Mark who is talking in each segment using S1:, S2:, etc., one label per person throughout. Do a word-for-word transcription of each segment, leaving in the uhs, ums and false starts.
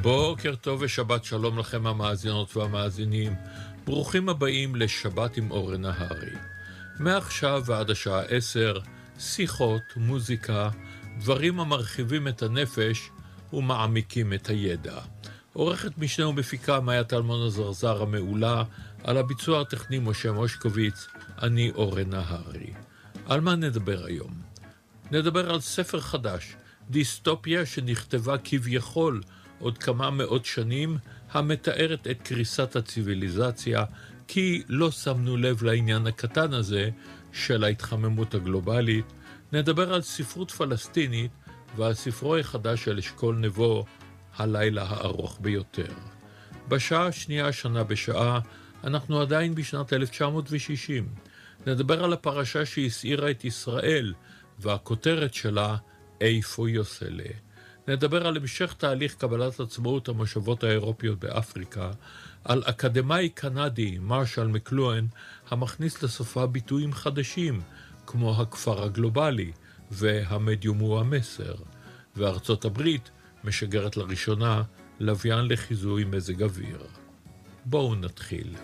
S1: בוקר טוב ושבת שלום לכם המאזינות והמאזינים. ברוכים הבאים לשבת עם אורן נהרי. מעכשיו ועד השעה עשר, שיחות, מוזיקה, דברים המרחיבים את הנפש ומעמיקים את הידע. עורכת משנה ומפיקה מאיה טלמון הזרזר המעולה, על הביצוע הטכני משה מושקוביץ, אני אורן נהרי. על מה נדבר היום? נדבר על ספר חדש, דיסטופיה שנכתבה כביכול עוד כמה מאות שנים, המתארת את קריסת הציביליזציה, כי לא שמנו לב לעניין הקטן הזה של ההתחממות הגלובלית. נדבר על ספרות פלסטינית ועל ספרו החדש של אשכול נבו, הלילה הארוך ביותר. בשעה השנייה, שנה בשעה, אנחנו עדיין בשנת אלף תשע מאות ושישים. נדבר על הפרשה שהסעירה את ישראל, והכותרת שלה, איפה יוסלה. נדבר על המשך תהליך קבלת עצמאות המושבות האירופיות באפריקה, על אקדמאי קנדי, מרשל מקלואן, המכניס לסופה ביטויים חדשים, כמו הכפר הגלובלי והמדיום הוא המסר, וארצות הברית משגרת לראשונה לוויין לחיזוי מזג אוויר. בואו נתחיל.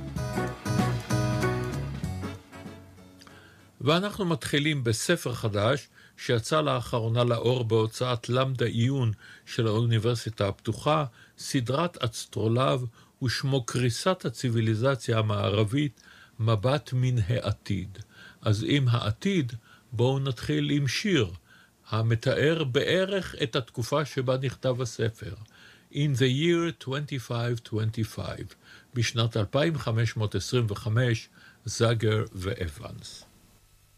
S1: ואנחנו מתחילים בספר חדש שיצא לאחרונה לאור בהוצאת למדה עיון של האוניברסיטה הפתוחה, סדרת אסטרולב ושמו קריסת הציביליזציה המערבית, מבט מן העתיד. אז עם העתיד בואו נתחיל עם שיר המתאר בערך את התקופה שבה נכתב הספר. In the year twenty-five twenty-five, בשנת אלפיים וחמש מאות עשרים וחמש, זאגר ואבנס.